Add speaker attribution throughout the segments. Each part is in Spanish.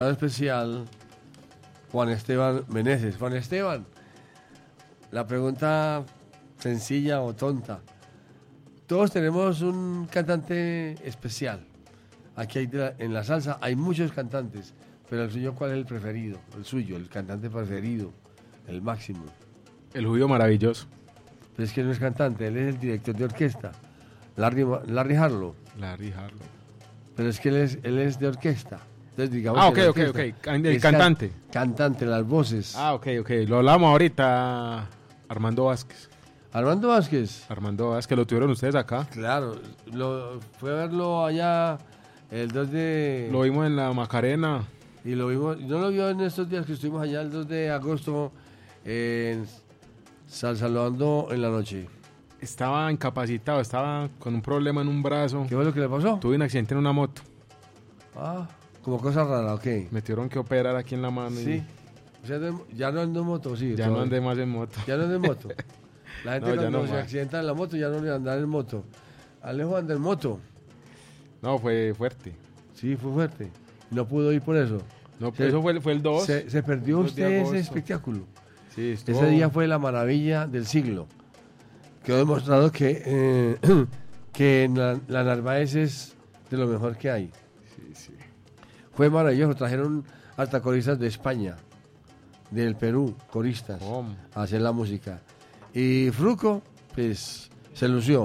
Speaker 1: Especial Juan Esteban Meneses. Juan Esteban, la pregunta sencilla o tonta. Todos tenemos un cantante especial. Aquí en la salsa hay muchos cantantes, pero el suyo, ¿cuál es el preferido? El suyo, el cantante preferido, el máximo.
Speaker 2: El judío maravilloso.
Speaker 1: Pero es que no es cantante, él es el director de orquesta. Larry Harlow.
Speaker 2: Larry Harlow.
Speaker 1: Pero es que él es de orquesta. Entonces, digamos
Speaker 2: ok. El cantante.
Speaker 1: Cantante, las voces.
Speaker 2: Ok. Lo hablamos ahorita. Armando Vázquez.
Speaker 1: Armando Vázquez.
Speaker 2: Lo tuvieron ustedes acá.
Speaker 1: Claro, fue a verlo allá el 2 de...
Speaker 2: Lo vimos en la Macarena.
Speaker 1: Y lo vimos, no lo vio en estos días que estuvimos allá el 2 de agosto en Saludando en la noche.
Speaker 2: Estaba incapacitado, estaba con un problema en un brazo.
Speaker 1: ¿Qué fue lo que le pasó?
Speaker 2: Tuve un accidente en una moto.
Speaker 1: Ah, como cosa rara, ok.
Speaker 2: Me tuvieron que operar aquí en la mano.
Speaker 1: Sí. O sea, ya no ando en moto, sí.
Speaker 2: Ya no andé más en moto.
Speaker 1: Ya no ando en moto. La gente
Speaker 2: no,
Speaker 1: cuando se
Speaker 2: más.
Speaker 1: accidenta en la moto ya no le andar en moto. Alejo anda en moto.
Speaker 2: No, fue fuerte.
Speaker 1: Sí, fue fuerte. No pudo ir por eso.
Speaker 2: No, eso fue el 2.
Speaker 1: Se perdió usted ese espectáculo.
Speaker 2: Sí, estuvo...
Speaker 1: Ese día fue la maravilla del siglo. Quedó demostrado que la Narváez es de lo mejor que hay.
Speaker 2: Sí.
Speaker 1: Fue maravilloso. Trajeron hasta coristas de España, del Perú, coristas, a hacer la música. Y Fruco, pues, se lució.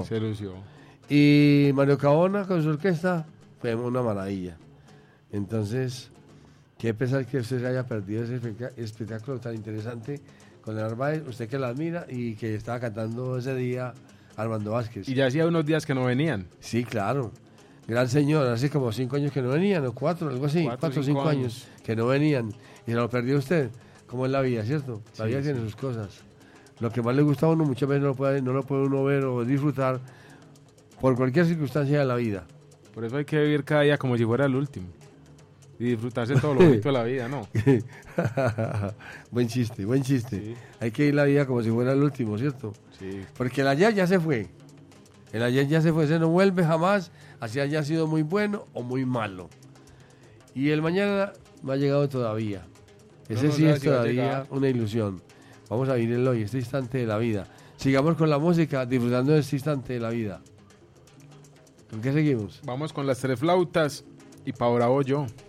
Speaker 1: Y Mario Cabona con su orquesta fue una maravilla. Entonces, qué pesar que usted se haya perdido ese espectáculo tan interesante con el Narváez, usted que la admira y que estaba cantando ese día Armando Vázquez.
Speaker 2: Y ya hacía unos días que no venían.
Speaker 1: Sí, claro. Gran señor, hace como 5 años que no venían, o 4, algo así, 4 o 5 años que no venían. Y se lo perdió usted. ¿Cómo es la vida, cierto? La vida tiene sus cosas. Lo que más le gusta a uno muchas veces no lo puede uno ver o disfrutar por cualquier circunstancia de la vida.
Speaker 2: Por eso hay que vivir cada día como si fuera el último. Y disfrutarse todo lo bonito de la vida, ¿no?
Speaker 1: Buen chiste.
Speaker 2: Sí.
Speaker 1: Hay que vivir la vida como si fuera el último, ¿cierto?
Speaker 2: Sí.
Speaker 1: Porque el ayer ya se fue. El ayer ya se fue, se no vuelve jamás, así haya sido muy bueno o muy malo. Y el mañana no ha llegado todavía. Ese sí es todavía una ilusión. Vamos a vivir el hoy, este instante de la vida. Sigamos con la música, disfrutando de este instante de la vida. ¿Con qué seguimos?
Speaker 2: Vamos con las 3 flautas y Pa' Bravo Yo.